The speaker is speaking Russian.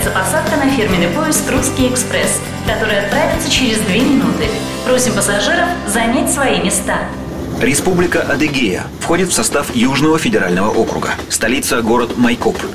Ожидается посадка на фирменный поезд «Русский экспресс», который отправится через 2 минуты. Просим пассажиров занять свои места. Республика Адыгея входит в состав Южного федерального округа. Столица – город Майкоп.